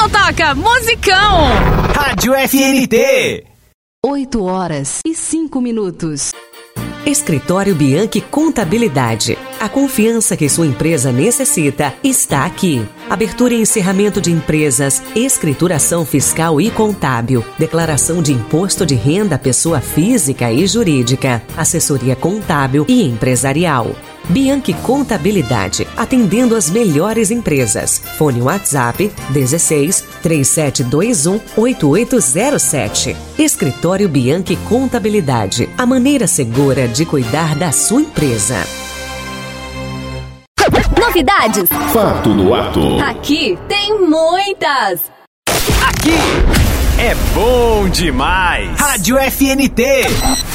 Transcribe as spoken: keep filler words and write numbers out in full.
Então toca musicão. Rádio F N T. oito horas e cinco minutos. Escritório Bianchi Contabilidade. A confiança que sua empresa necessita está aqui. Abertura e encerramento de empresas, escrituração fiscal e contábil, declaração de imposto de renda à pessoa física e jurídica, assessoria contábil e empresarial. Bianchi Contabilidade, atendendo as melhores empresas. Fone WhatsApp dezesseis, três sete dois um, oito oito zero sete. Escritório Bianchi Contabilidade, a maneira segura de cuidar da sua empresa. Novidades. Fato do ato. Aqui tem muitas. Aqui é bom demais. Rádio F N T.